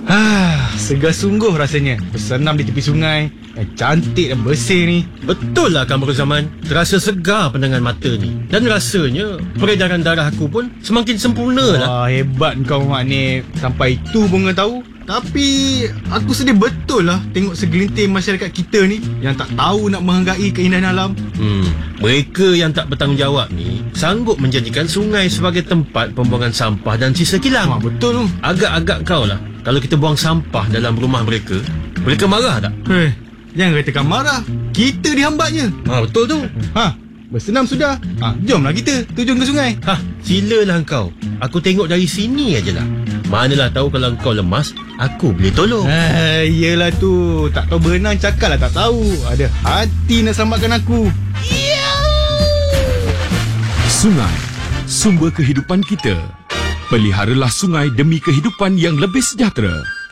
Segar sungguh rasanya bersenam di tepi sungai yang cantik dan bersih ni. Betul lah Kamarul Zaman. Terasa segar pandangan mata ni. Dan rasanya peredaran darah aku pun semakin sempurna lah. Wah, hebat kau Mak Nip. Sampai itu pun kau tahu. Tapi aku sedih betul lah tengok segelintir masyarakat kita ni yang tak tahu nak menghargai keindahan alam. Mereka yang tak bertanggungjawab ni sanggup menjadikan sungai sebagai tempat pembuangan sampah dan sisa kilang. Betul tu. Agak-agak kau lah, kalau kita buang sampah dalam rumah mereka, mereka marah tak? Jangan katakan marah. Kita dihambatnya. Betul tu. Bersenam sudah. Jomlah kita terjun ke sungai. Silalah kau. Aku tengok dari sini ajalah. Manalah tahu kalau kau lemas, aku boleh tolong. Yelah tu. Tak tahu berenang cakap lah tak tahu. Ada hati nak selamatkan aku. Sungai, sumber kehidupan kita. Peliharalah sungai demi kehidupan yang lebih sejahtera.